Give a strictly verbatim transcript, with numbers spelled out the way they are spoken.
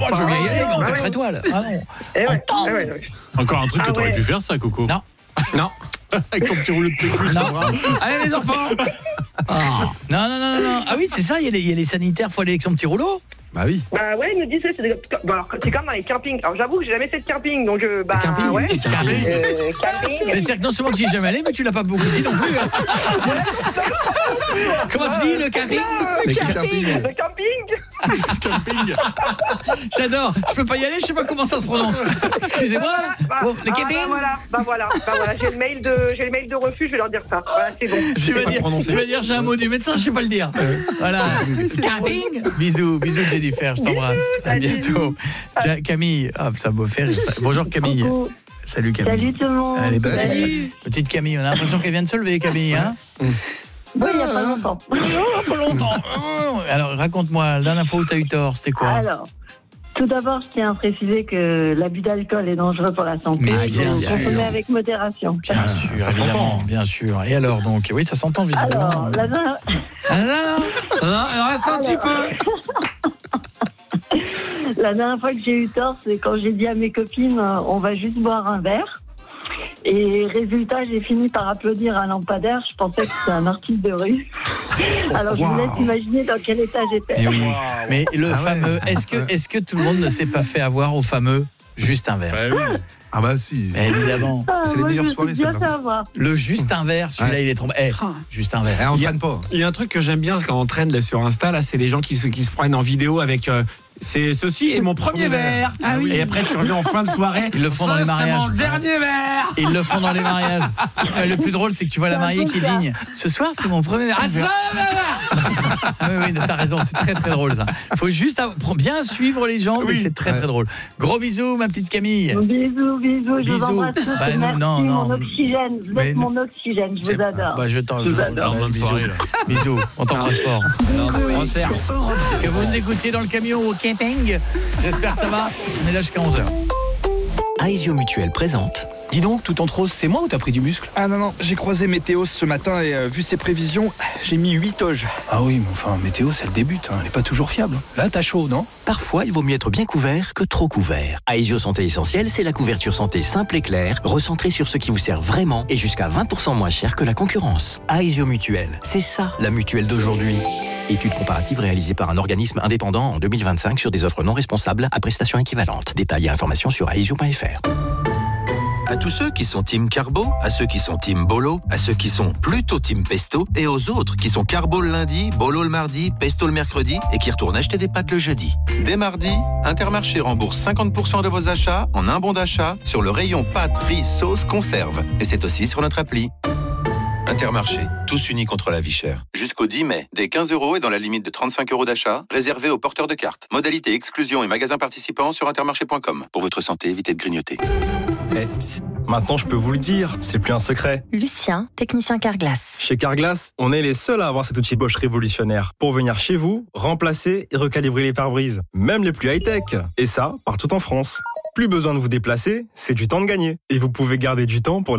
je veux bien y aller, mais en Ah quatre ouais. étoiles. Ah non. Eh On ouais, tente. eh ouais. Encore un truc Ah que t'aurais ouais. pu faire, ça, Coco. Non. Non. Avec ton petit rouleau de pécule. Non. Allez les enfants. Ah. Non, non, non, non, non. Ah oui, c'est ça, il y, a les- il y a les sanitaires, faut aller avec son petit rouleau. Bah oui. Bah ouais, ils nous disaient, c'est, des... bon, alors, c'est comme dans les campings. Alors j'avoue que j'ai jamais fait de camping, donc euh, bah Les campings ouais. Les campings. Euh, camping. C'est-à-dire que non seulement tu y es jamais allé, mais tu l'as pas beaucoup dit non plus. hein. Comment tu dis, le camping? Les camping. campings. Le camping. Camping. J'adore. Je peux pas y aller, je sais pas comment ça se prononce. Excusez-moi. Bah, Bon, le ah, camping. bah voilà, bah voilà, bah voilà, j'ai le mail de, j'ai le mail de refus, je vais leur dire ça. Voilà, c'est bon. Tu vas, pas dire, prononcer. tu vas dire j'ai un mot du médecin, je sais pas le dire. Voilà. Camping. Bisous, bisous Jennifer, je t'embrasse. À Salut. bientôt. Tiens, Camille, hop, ça me fait rire ça. Bonjour Camille. Coucou. Salut Camille. Salut tout le monde. Allez, bonne Salut. petite- petite Camille, on a l'impression qu'elle vient de se lever Camille, hein? Oui, il n'y a pas longtemps. Oh, pas longtemps. Oh. Alors raconte-moi, la dernière fois où t'as eu tort, c'était quoi? Alors, tout d'abord, je tiens à préciser que l'abus d'alcool est dangereux pour la santé. Mais Il bien faut sûr. consommer avec modération. Bien sûr, ça évidemment, s'entend. bien sûr. Et alors donc, oui, ça s'entend visiblement. Alors, la dernière... Ah, non, non. Non, il reste un petit peu. la dernière fois que j'ai eu tort, c'est quand j'ai dit à mes copines, euh, on va juste boire un verre. Et résultat, j'ai fini par applaudir un lampadaire. Je pensais que c'était un artiste de rue. Alors, je vous Wow. laisse imaginer dans quel état j'étais. Eh oui. Mais le Ah ouais. fameux, est-ce que, est-ce que tout le monde ne s'est pas fait avoir au fameux juste un verre? Bah oui. Ah bah si. Évidemment. Ah, C'est les moi, meilleures je me soirées, suis bien celle-là. fait avoir. Le juste un verre, celui-là, Ouais. il est trop. Eh, juste un Eh, verre. on Il y a- traîne pas. Il y a un truc que j'aime bien quand on traîne là, sur Insta, là, c'est les gens qui se, qui se prennent en vidéo avec euh, c'est ceci et mon premier verre. Ah oui. Et après tu reviens en fin de soirée. Ils le font Ça, dans les c'est mariages. mon dernier verre. Ils le font dans les mariages. Euh, Le plus drôle, c'est que tu vois la mariée qui digne. Ce soir, c'est mon premier verre. Ah, ça, oui, oui, t'as raison, c'est très très drôle ça. Faut juste av- bien suivre les gens, mais Oui. c'est très Ouais. très drôle. Gros bisous, ma petite Camille. Bisous, bisous, je Bisous. vous embrasse tous. Bah, non, Merci, non, non. mon oxygène. Vous Mais êtes non. mon oxygène, je C'est- vous adore. Bah, je t'en Je vous je- adore. bah, Bonne bisous. soirée, là. Bisous, on t'embrasse fort. On sert. Que vous nous écoutiez dans le camion au camping. J'espère que ça va. On est là jusqu'à onze heures. Aesio Mutuelle présente. Dis donc, tout en trop, c'est moi ou t'as pris du muscle? Ah non, non, j'ai croisé Météos ce matin et euh, vu ses prévisions, j'ai mis huit toges. Ah oui, mais enfin, météo, c'est le début, hein. Elle est pas toujours fiable. Là, t'as chaud, non? Parfois, il vaut mieux être bien couvert que trop couvert. Aesio Santé Essentielle, c'est la couverture santé simple et claire, recentrée sur ce qui vous sert vraiment et jusqu'à vingt pour cent moins cher que la concurrence. Aesio Mutuelle, c'est ça la mutuelle d'aujourd'hui. Étude comparative réalisée par un organisme indépendant en deux mille vingt-cinq sur des offres non responsables à prestations équivalentes. Détails et informations sur aesio point f r. À tous ceux qui sont team carbo, à ceux qui sont team bolo, à ceux qui sont plutôt team pesto, et aux autres qui sont carbo le lundi, bolo le mardi, pesto le mercredi, et qui retournent acheter des pâtes le jeudi. Dès mardi, Intermarché rembourse cinquante pour cent de vos achats en un bon d'achat sur le rayon pâtes, riz, sauce, conserve. Et c'est aussi sur notre appli. Intermarché, tous unis contre la vie chère. Jusqu'au dix mai, dès quinze euros et dans la limite de trente-cinq euros d'achat, réservé aux porteurs de cartes. Modalité exclusion et magasins participants sur intermarché point com. Pour votre santé, évitez de grignoter. Eh, psst, maintenant je peux vous le dire, c'est plus un secret. Lucien, technicien Carglass. Chez Carglass, on est les seuls à avoir cet outil Bosch révolutionnaire pour venir chez vous, remplacer et recalibrer les pare-brises, même les plus high-tech. Et ça, partout en France. Plus besoin de vous déplacer, c'est du temps de gagner. Et vous pouvez garder du temps pour